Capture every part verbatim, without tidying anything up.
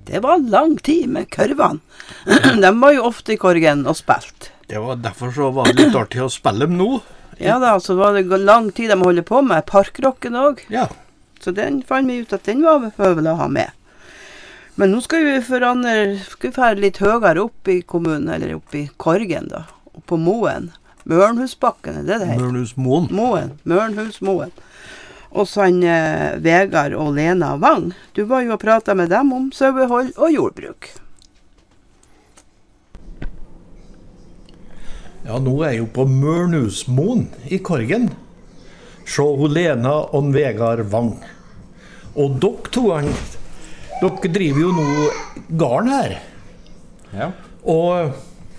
Det var lang tid med kurvene. De var jo ofte i Korgen og spilt. Det var derfor så var det litt artig å spille dem nå. Ja da, så var det lang tid de holdt på med parkrocken også. Ja. Så den fant vi ut at den var behøvelig å ha med. Men nå skal vi forandre, skal vi fære litt høyere opp i kommunen, eller opp i Korgen da, opp på Moen. Mørnhusbakken, er det det heter? Mørnhusmoen. Moen, Mørnhusmoen. Og sånn eh, Vegard og Lena Wang. Du var jo og pratet med dem om sauehold og jordbruk. Ja, nå er jeg jo på Mørnhusmoen i Korgen. Se hun Lena og Vegard Wang. Og dere to, dere driver jo nå garn her. Ja. Og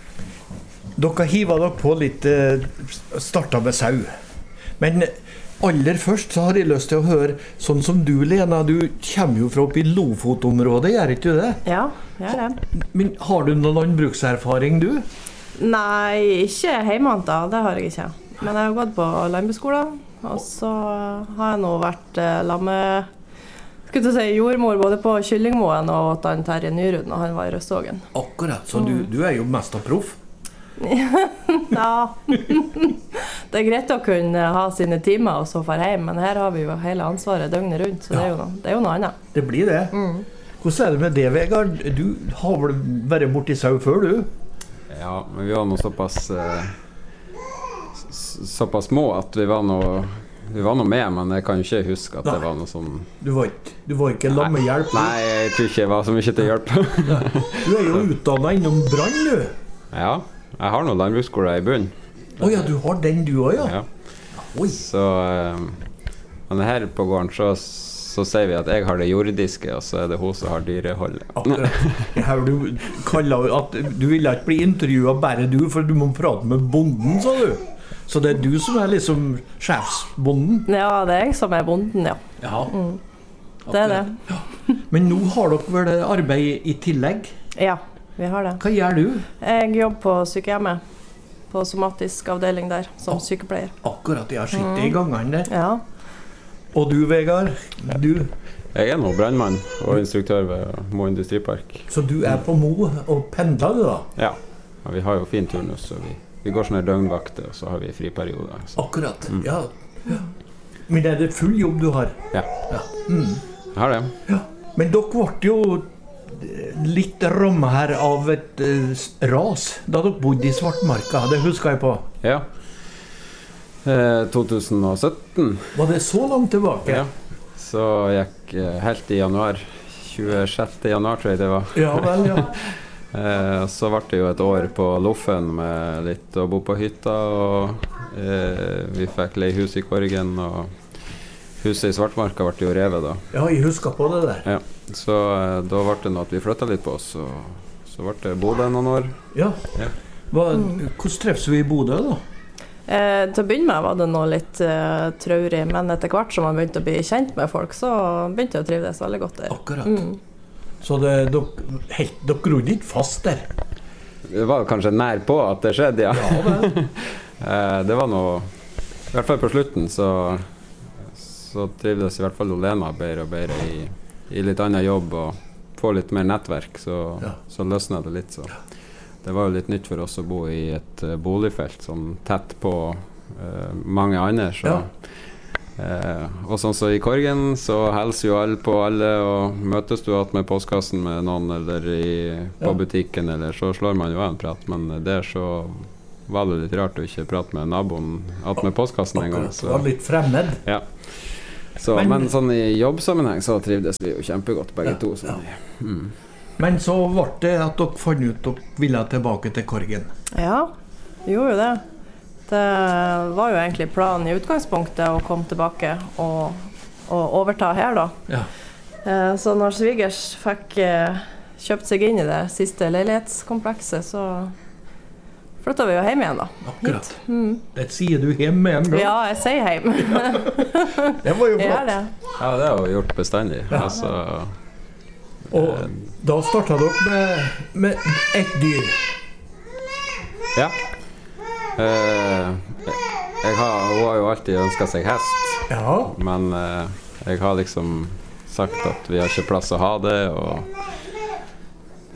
dere hiver dere på litt eh, startet med sau. Men aller først så har jeg lyst til å høre, sånn som du, Lena, du kommer jo fra oppe i Lofotområdet, gjør ikke du det? Ja, jeg er det. Men har du noen landbrukserfaring, du? Nei, ikke hjemme da, det har jeg ikke. Men jeg har gått på landbruksskolen, og så har jeg nå vært eh, lamme, skulle du si, jordmor både på Kyllingmoen og åt han Terje Nyrud når han var i Røstågen. Akkurat, så du, du er jo mest av proff. Ja, det er greit å kunne ha sine timer og så far hjem, men her har vi jo hele ansvaret døgnet rundt, så ja. det, er jo noe, det er jo noe annet. Det blir det. Mm. Hvordan er det med det, Vegard? Du har vel vært borti sau før, du? Ja, men vi var nå såpass eh, såpass små at vi var noe vi var noe med, men jeg kan jo ikke huske at Nei. det var noe sånn... Du var ikke, du var ikke lammehjelp? Nei, jeg tror ikke jeg var så mye til hjelp. Du er jo utdannet innom brann, du. Ja, jeg har noen landbruksskole i bunnen. Åja, oh, du har den du også, ja? Ja. Oi. Så, eh, men her på gården så, så sier vi at jeg har det jordiske, og så er det hun som har dyreholdet. Jeg har du kallet at du ville ikke bli intervjuet bare du, for du må prate med bonden, sa du. Så det er du som er liksom sjefsbonden? Ja, det er jeg som er bonden, ja. Ja. Mm. Det er det. Ja. Men nå har dere vel arbeid i tillegg? Ja, vi har det. Hva gjør du? Jeg jobber på sykehjemmet, på somatisk avdeling der, som Ak- sykepleier. Akkurat, jeg har sittet mm. i gangene der. Ja. Og du, Vegard? Du? Jeg er nå brandmann og instruktør ved Mo Industripark. Så du er på Mo og pendler du da? Ja, ja vi har jo fin turnus, så vi, vi går sånne døgnvakter, og så har vi friperioder. Så. Akkurat, mm. ja. ja. Men er det full jobb du har? Ja, ja. Mm. jeg har det. Ja. Men dere ble jo litt rammet her av et uh, ras da dere bodde i Svartmarka, det husker jeg på. Ja, eh, to tusen og sytten. Var det så langt tilbake? Ja, så gikk eh, helt i januar, tjuesjette januar tror jeg det var. Ja vel, ja. eh, så ble det jo et år på Loffen med litt å bo på hytta, og eh, vi fikk leie hus i Korgen, og huset i Svartmarka ble jo revet da. Ja, jeg husker på det der. Ja, så eh, da ble det noe at vi flyttet litt på oss, og så ble det Bodø noen år. Ja. ja. Hva, hvordan treffes vi i Bodø da? Eh, til å begynne med var det noe litt uh, traurig, men etter hvert som man begynte å bli kjent med folk, så begynte jeg å trives veldig godt der. Akkurat. Mm. Så det, dere, helt, dere grodde ikke fast der? Det var kanskje nær på at det skjedde, ja. Ja vel. eh, det var noe, i hvert fall på slutten, så så trivdes i hvert fall Lena bedre og bedre i, i litt annen jobb og få litt mer nettverk, så, ja. så løsnet det litt. Så. Det var jo litt nytt for oss å bo i et uh, boligfelt sånn tett på uh, mange andre. Så, ja. uh, og sånn så i Korgen så helser jo alle på alle, og møtes du at med postkassen med noen eller i, på ja. butikken, eller så slår man jo en prat, men der så var det litt rart å ikke prate med naboen at med postkassen en gang. Så. Det var litt fremmed. Ja. Så, men, men sånn i jobbsammenheng så trivdes vi jo kjempegodt begge ja, to. Sånn. Ja. Mm. Men så ble det at dere fant ut at dere ville tilbake til Korgen. Ja, vi gjorde jo det. Det var jo egentlig planen i utgangspunktet å komme tilbake og, og overta her da. Ja. Så når svigers fikk kjøpt seg inn i det siste leilighetskomplekset, så flyttet vi jo hjem igjen da. Akkurat. Mm. Det sier du hjem med en gang. Ja, jeg sier hjem. Det var jo flott. Det. Ja, det har vi gjort bestandig. Ja. Altså, og eh, da startet dere med, med et dyr. Ja. Eh, jeg har, hun har jo alltid ønsket seg hest. Ja. Men eh, jeg har liksom sagt at vi har ikke plass å ha det, og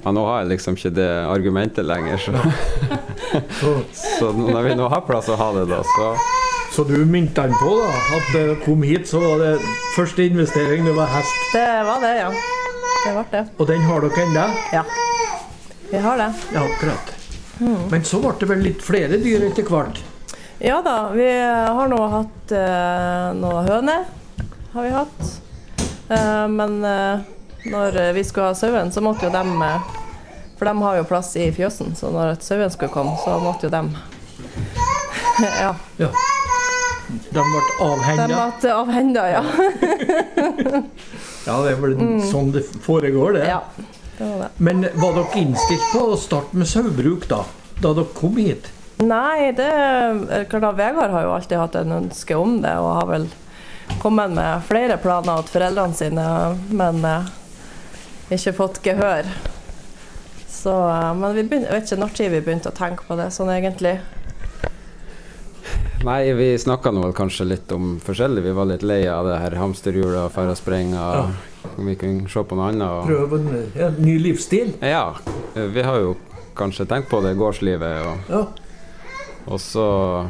ja, nå har jeg liksom ikke det argumentet lenger, så, Så, så når vi nå har plass å ha det da, så så du mynte den på da, at det kom hit, så var det første investering, det var hest. Det var det, ja. Det var det. Og den har dere enda? Ja, vi har det. Ja, akkurat. Men så ble det vel litt flere dyr etter hvert? Ja da, vi har nå hatt eh, noen høner, har vi hatt. Eh, men eh, når vi skulle ha sauen, så måtte jo dem, eh, for de har jo plass i fjøsen, så når sauen skulle komme, så måtte jo dem, ja. Ja. De ble avhendet. De ble avhendet, ja. Ja, det er vel mm. sånn det foregår, det. Ja, det var det. Men var dere innstilt på å starte med saubruk da, da dere kom hit? Nei, det klart at Vegard har jo alltid hatt en ønske om det, og har vel kommet med flere planer til foreldrene sine, men eh, ikke fått gehør. Så, men vi begynte, jeg vet ikke når tid vi begynte å tenke på det, sånn egentlig. Nei, vi snakket nå vel kanskje litt om forskjellig. Vi var litt lei av det her hamsterhjulet og færre å sprenge. Ja. Vi kunne se på noe annet. Og... Prøve en, en ny livsstil? Ja, vi har jo kanskje tenkt på det gårdslivet. Og, ja. og så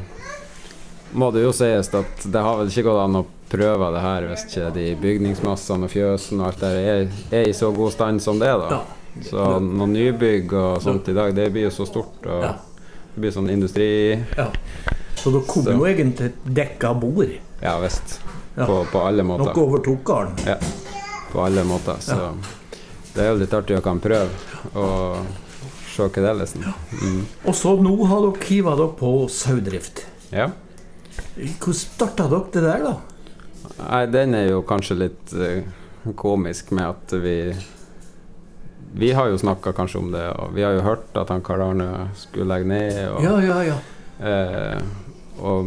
må det jo sies at det har vel ikke gått an å prøve det her hvis ikke de bygningsmassene og fjøsen og alt der er, er i så god stand som det da. Ja. Så noen nybygg og sånt i dag, det blir jo så stort. Og ja. Det blir sånn industri... Ja. Så da kom så. Jo egentlig et dekka bord. Ja, visst. Ja. På, på alle måter. Nok overtok garden. Ja, på alle måter. Så ja. Det er jo litt artig å kan prøve og se hva det er liksom. Ja. Mm. Og så nå har dere hivet dere på saudrift. Ja. Hvordan startet dere det der da? Nei, den er jo kanskje litt uh, komisk med at vi vi har jo snakket kanskje om det, og vi har jo hørt at han Karl Arne skulle legge ned. Og, ja, ja, ja. Eh, og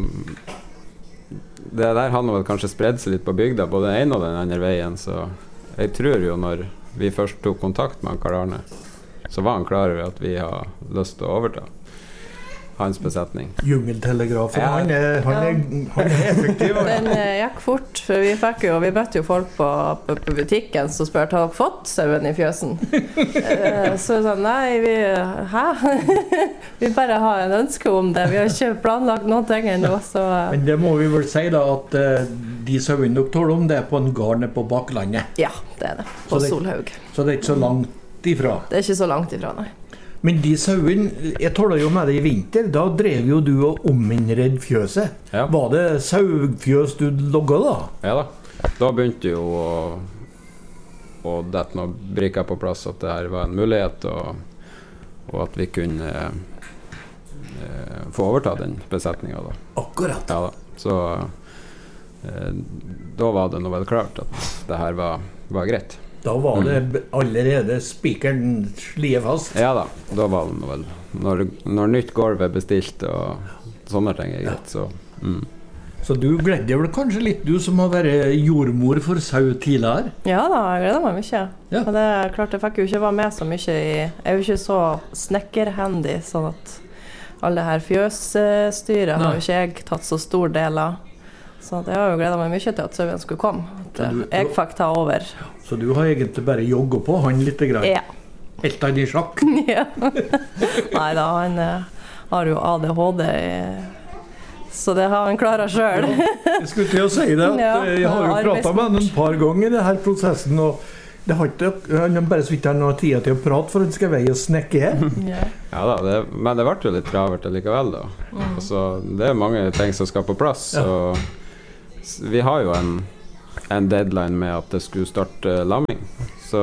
det der har vel kanskje spredd seg litt på bygda, både den ene og den andre veien, så jeg tror jo når vi først tok kontakt med han Karl Arne, så var han klar over at vi har lyst til å overta hans besetning. Jungeltelegrafen, ja. han, er, han, er, han er effektiv. Den uh, gikk fort, for vi fikk jo, vi møtte jo folk på, på, på butikken som spurte, har dere fått sauen i fjøsen? uh, så sånn, nei, vi, hæ? Vi bare har en ønske om det, vi har ikke planlagt noen ting ennå, så... Uh. Men det må vi vel si da, at uh, de sauene dere tåler om det er på en garne på Baklandet. Ja, det er det, på det, Solhaug. Så det er ikke så langt ifra? Det er ikke så langt ifra, nei. Men de sauene, jeg tåler jo med det i vinter, da drev jo du og ominnredd fjøset. Ja. Var det saufjøs du logget da? Ja da. Da begynte jo å, å dette noe brikker på plass at det her var en mulighet, og, og at vi kunne eh, få overta den besetningen da. Akkurat. Ja da. Så eh, da var det nå vel klart at det her var, var greit. Da var det allerede spikeren slie fast. Ja da, da var det vel når, når nytt gulv er bestilt og sånne ting er greit, så mm. Så du gledde vel kanskje litt, du som har vært jordmor for sau tidligere? Ja da, jeg gleder meg mye. Ja. Og det er klart, jeg fikk jo ikke være med så mye i, jeg er jo ikke så snekkerhandy, sånn at alle her fjøsstyret har jo ikke jeg tatt så stor del av. Så jeg har jo gledet meg mye til at sauen skulle komme, at du, jeg fikk ta over. Så du har egentlig bare jogget på han litt grann? Ja. Helt han i sjakk? Ja. Neida, han uh, har jo A D H D, så det har han klaret selv. Ja, jeg skulle til å si det, at ja, jeg har jo pratet med han en par ganger i denne prosessen, og det har ikke, han har bare så vidt han har tid til å prate for at han skal veie og snekke her. Ja, ja da, det, men det ble jo litt travert likevel da. Mm. Altså, det er mange ting som skal på plass, ja. Og vi har jo en, en deadline med at det skulle starte lamming, så...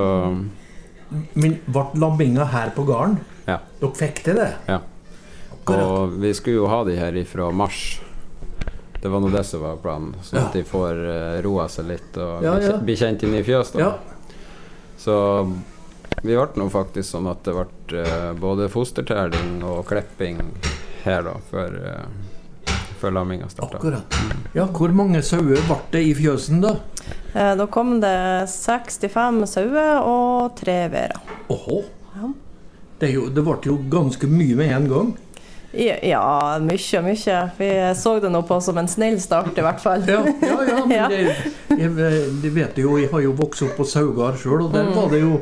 Men ble lamminga her på garden? Ja. Dere fikk til det? Ja. Og vi skulle jo ha de her ifra mars. Det var nå det som var planen, sånn at de får uh, roa seg litt og ja, ja. Bli kjent inn i fjøs da. Ja. Så vi ble nå faktisk sånn at det ble uh, både fostertæling og klepping her da, før... Uh, før lamminga startet. Akkurat. Ja, hvor mange sauer ble det i fjøsen da? Eh, da kom det sekstifem sauer og tre verer. Åhå. Ja. Det, jo, det ble jo ganske mye med en gang. Ja, ja mye, mye. Vi så det nå på som en snill start i hvert fall. Ja, ja, ja men ja. Det, jeg, jeg vet jo, jeg har jo vokst opp på Saugard selv, og der mm. var det jo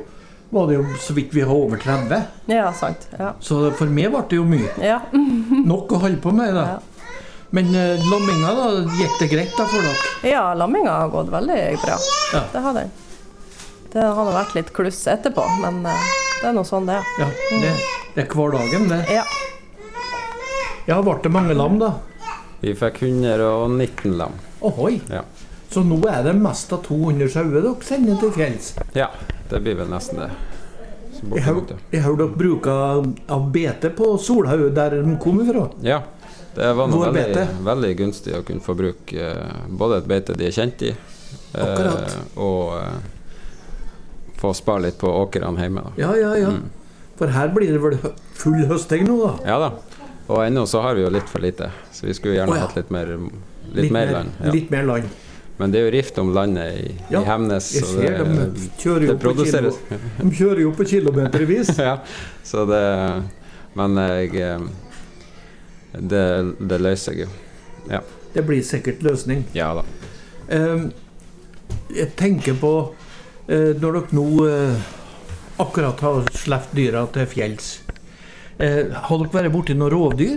var det jo så vidt vi har over tretti. Ja, sant. Ja. Så for meg var det jo mye. Ja. Nok å holde på med da. Ja. Men uh, lamminga da, gikk det greit da for dere? Ja, lamminga har gått veldig bra. Ja. Det har den. Det har nå vært litt kluss etterpå, men uh, det er noe sånn det er. Ja, det, det er hverdagen det. Ja. Ja, ble det mange lam da? Vi fikk hundre og nitten lam. Ohoi. Ja. Så nå er det mest av to hundre sauer dere sender til fjells. Ja, det blir vel nesten det. Så Jeg har, borte. jeg har dere bruker av bete på Solhaug der de kom ifra. Ja, det var noe Hvor veldig, beite? veldig gunstig å kunne få bruke eh, både et beite de er kjent i, Akkurat. eh, og eh, få spare litt på åkerne hjemme. Da. Ja, ja, ja. Mm. For her blir det vel hø- full høsting nå da. Ja da, og ennå så har vi jo litt for lite, så vi skulle gjerne Å, ja. hatt litt mer, litt mer land. Ja. Litt mer land. Men det er jo rift om landet i, Ja, i Hemnes. Jeg og ser det, de kjører jo det på kilo, produseres. de kjører jo på kilometervis. Ja, så det, men jeg, eh, det, det løser jeg jo. Ja, Det blir sikkert løsning. ja da. Eh, jeg tenker på eh, når dere nå eh, akkurat har sleft dyra til fjells. Eh, har dere vært borti noen rovdyr?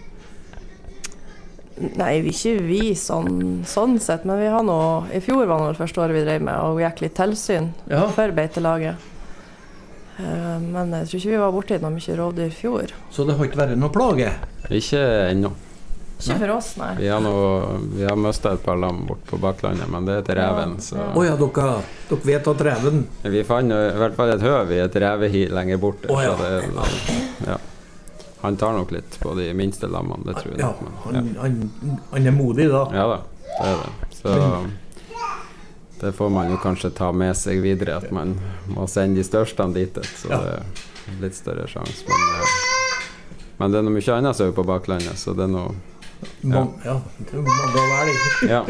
Nei, vi ikke vi sånn, sånn sett, men vi har nå, i fjor var det vel første året vi drev med, og gikk litt tilsyn Ja. for beitelaget. Eh, Men jeg tror ikke vi var borti noe mye rovdyr i fjor. Så det har ikke vært noe plage? Ikke ennå. Ikke for oss, nei. Vi har, noe, vi har mistet et par lam bort på baklandet, men det er til reven. Så. Å ja, dere, dere vet at reven Vi fant jo i hvert fall et høv i et revehi lenger borte. Å, ja. Så det, ja. Han tar nok litt på de minste lammene, det tror jeg. Ja, nok, men, han, han, han er modig da. ja. ja da, det er det. Så det får man jo kanskje ta med seg videre, at man må sende de største dit, så Ja. det er litt større sjanse. Men, eh, men det er noe mye annet sau på baklandet, så det er noe Man, ja, det er mange av hver. Ja.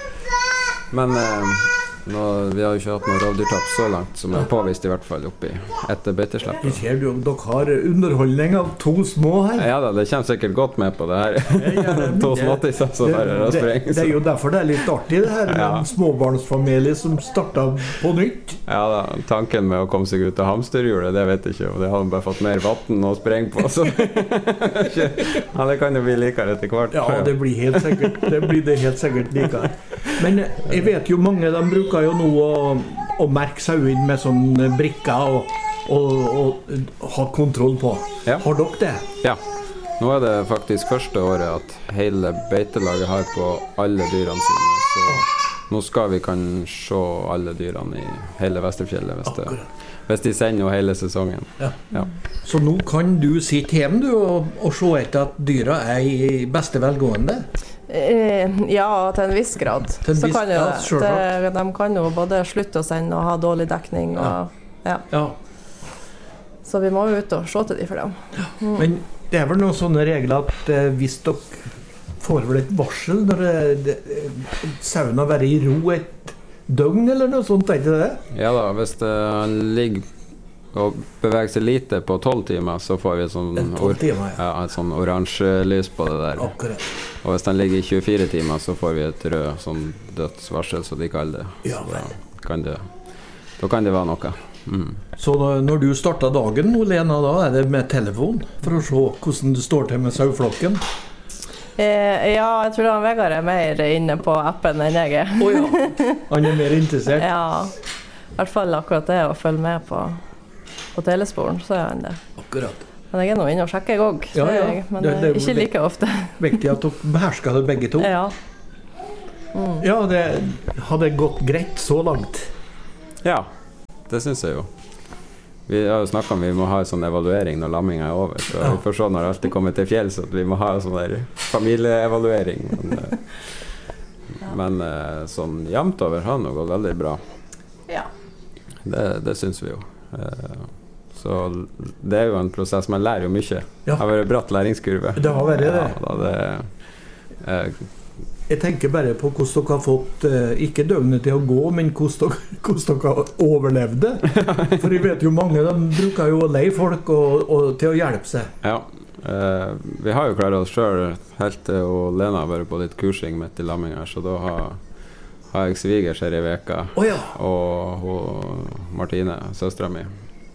Men eh, nå, vi har jo ikke hatt noe rovdyrtap så langt, som er påvist i hvert fall oppi etter beiteslepp. Vi ser jo, dere har underholdning av to små her. Ja da, det kommer sikkert godt med på det her. Ja, det- To småtisser som det, bare er å det, sprenge. det er jo derfor det er litt artig det her med Ja. en småbarnsfamilie som startet på nytt. Ja da, tanken med å komme seg ut av hamsterhjulet, det vet jeg ikke, og det har bare fått mer vatten å sprenge på, så ja, det kan jo bli likere etter hvert. Ja, det blir helt sikkert det blir det helt sikkert likere. Men jeg vet jo mange, de bruker jo nå å, å merke sauene med sånne brikker og, og, og ha kontroll på. Ja. Har dere det? Ja. Nå er det faktisk første året at hele beitelaget har på alle dyrene sine, så nå skal vi kan se alle dyrene i hele Vesterfjellet hvis, det, hvis de sender jo hele sesongen. Ja. Ja. Så nå kan du sitte hjemme du, og, og se etter at dyra er i beste velgående? Eh, Ja, til en viss grad. Til en Så viss- kan jo ja, det. selvsagt. det. De kan jo både slutte å sende og ha dårlig dekning. Og, ja. Ja. Så vi må jo ut og se til de for dem. Men det er vel noen sånne regler at eh, hvis dere får vel et varsel når det, det, sauen har vært i ro et døgn eller noe sånt, er ikke det? Ja da, hvis det ligger og beveger seg lite på tolv timer, så får vi et sånn, En tolv timer, ja. ja, et sånn oransje lys på det der. Akkurat. Og hvis den ligger i tjuefire timer, så får vi et rød sånn dødsvarsel, så de kaller det. Ja Så vel. da kan det, da kan det være noe. Mm. Så da, når du starter dagen nå, Lena, da er det med telefon for å se hvordan det står til med saueflokken? Eh, ja, jeg tror han Vegard er mer inne på appen enn jeg er. Å ja, han er mer interessert. Ja, i hvert fall akkurat det å følge med på, på telesporen, så er han det. Akkurat. Men jeg er nå inne og sjekker jeg òg, Ja, ja. men Det- det er jo ikke det- like ofte. Viktig at dere behersker det begge to. Ja. Ja, det hadde gått greit så langt. Ja, det synes jeg jo. Vi har jo snakket om vi må ha en sånn evaluering når lamminga er over, så Ja. vi får se når alt er kommet til fjells at vi må ha en sånn der familieevaluering. Men, eh, men eh, sånn jevnt over har det nå gått veldig bra. Ja. Det, det synes vi jo. Eh, Så det er jo en prosess, man lærer jo mye. Ja. Det har vært bratt læringskurve. Det har vært det. Ja, da det eh, Jeg tenker bare på hvordan dere har fått, eh, ikke døgnet til å gå, men hvordan dere, hvordan dere har overlevd det. For jeg vet jo mange, de bruker jo å leie folk og, og til å hjelpe seg. Ja. Eh, vi har jo klart oss selv helt til og Lena har vært på litt kursing midt i lamminga, så da har, har jeg svigers her i veka, Å ja. og hun, Martine, søstera mi.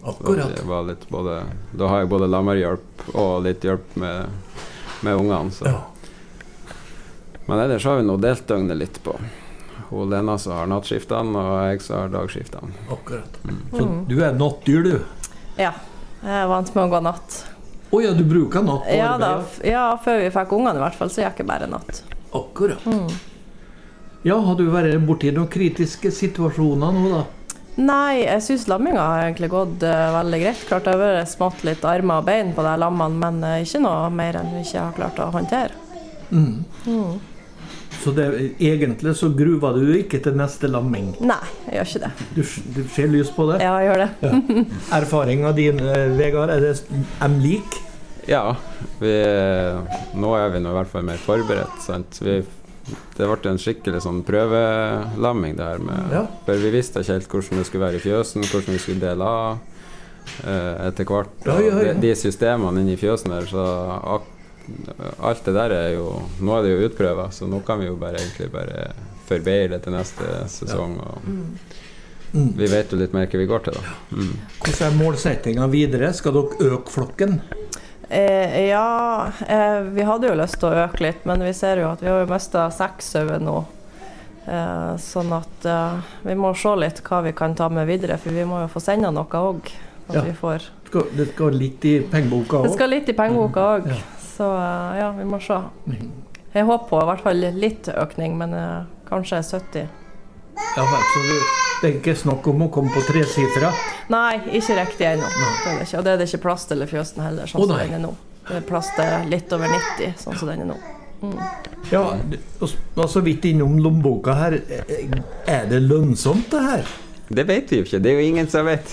Akkurat. Det var litt både, da har jeg både lammerhjelp og litt hjelp med, med ungene. Så. Ja. Men ellers har vi nå delt døgnet litt på. Hun Lena som har nattskiftene, og jeg som har dagskiftene. Akkurat. Mm. Så du er nattdyr, du? Ja, jeg er vant med å gå natt. Åja, du bruker natt på ja, da, arbeid? ja, før vi fikk ungene i hvert fall, så gikk jeg bare natt. Akkurat. Mm. Ja, har du vært borti noen kritiske situasjoner nå da? Nei, jeg synes lamminga har egentlig gått uh, veldig greit. Klart det har vært smått litt armer og bein på de lammene, men uh, ikke noe mer enn vi ikke har klart å håndtere. Mm. Mm. Så det, egentlig så gruver du ikke til neste lamming? Nei, jeg gjør ikke det. Du, du ser lys på det? Ja, jeg gjør det. Ja. Erfaringen din, Vegard, er det em lik? Ja, vi, nå er vi nå i hvert fall mer forberedt, sant? Vi, det ble en skikkelig sånn prøvelamming det her med, ja. For vi visste ikke helt hvordan det skulle være i fjøsen, hvordan vi skulle dele av eh, etter hvert. Ja, ja, ja. De, de systemene inne i fjøsen der, så ak alt det der er jo, nå er det jo utprøvet, så nå kan vi jo bare egentlig bare forbedre til neste sesong. Og mm. vi vet jo litt mer hva vi går til da. Mm. Hvordan er målsettingen videre? Skal dere øke flokken? Eh, ja, eh, vi hadde jo lyst til å øke litt, men vi ser jo at vi har jo mistet seks sauer nå. Eh, sånn at eh, vi må se litt hva vi kan ta med videre, for vi må jo få sende noe også. At Ja. vi får. Det skal litt i pengeboka også? Det skal litt i pengeboka også. Ja. Så ja, vi må se. Jeg håper på i hvert fall litt økning, men uh, kanskje sytti. Ja, vel, så det, det er ikke snakk om å komme på tre sifra? Nei, ikke riktig ennå. Det er det ikke. Og det er det ikke plass til i fjøsen heller, sånn Å, som nei. den er nå. Det er plass til litt over nitti, sånn som den er nå. Mm. Ja, og så vidt innom lommeboka her. Er det lønnsomt det her? Det vet vi jo ikke, det er jo ingen som vet.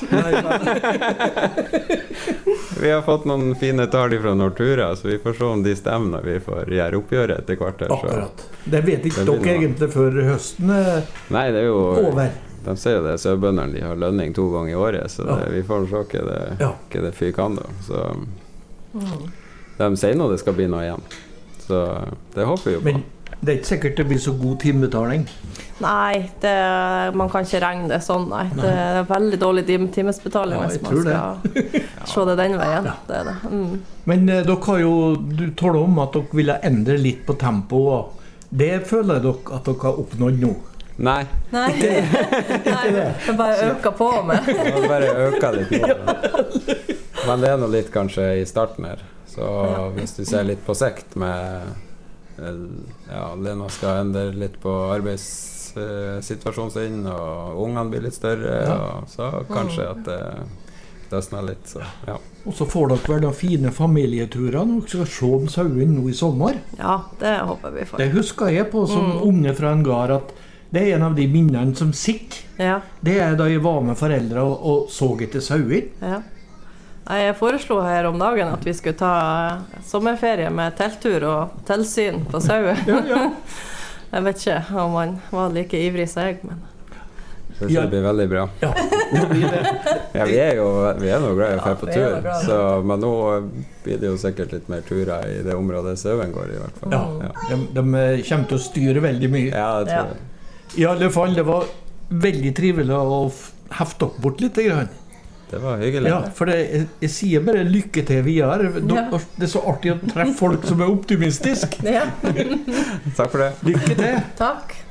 Vi har fått noen fine tall fra Nortura, så vi får se om de stemmer når vi får gjøre oppgjøret etter hvert. Her, Akkurat. Det vet ikke det dere blir noe. egentlig før høsten er Nei, det er jo over. De sier jo det, sauebøndene, de har lønning to ganger i året, så det, Ja. vi får se hva det, Ja. hva det fyr kan da. Så Mm. de sier nå det skal bli noe igjen. Så det håper vi jo på. Men det er ikke sikkert det blir så god timebetaling. Nei, det, man kan ikke regne det sånn, nei. Det er veldig dårlig tim timesbetaling Ja, hvis jeg man tror skal se det den veien. Ja. Det er det. Mm. Men eh, dere har jo, du taler om at dere ville endre litt på tempoet. Det føler dere at dere har oppnådd nå? Nei, Nei, Nei det bare øker på med. det har bare øka litt nå. Men det er noe litt kanskje i starten her. Så hvis du ser litt på sikt med ja, Lena skal endre litt på arbeidssituasjonen sin, og ungene blir litt større, Ja. og så kanskje at det løsner litt. Så, ja. Og så får dere vel da fine familieturer når dere skal se om sauen nå i sommer. Ja, det håper vi får. Det husker jeg på som Mm. unge fra en gard, at det er en av de minnene som sitter. Ja, Det er da jeg var med foreldre og, og så etter sauer. ja. Nei, Jeg foreslo her om dagen at vi skulle ta eh, sommerferie med telttur og tilsyn på sauer. Ja, ja. Jeg vet ikke om han var like ivrig som jeg, men Så det blir veldig bra. Ja, det blir det. Ja, vi er jo vi er nå glad i å Ja, dra på vi er tur, nå glad i så, men nå blir det jo sikkert litt mer turer i det området sauen går i hvert fall. Ja, Ja. de, de kommer til å styre veldig mye. Ja, det tror Ja. jeg. I alle fall, det var veldig trivelig å f- hefte dere bort litt. Grann. Det var hyggelig. Ja, for det, jeg, jeg sier bare lykke til videre. Dere- Ja. Det er så artig å treffe folk som er optimistiske. ja. Takk for det. Lykke til! Takk.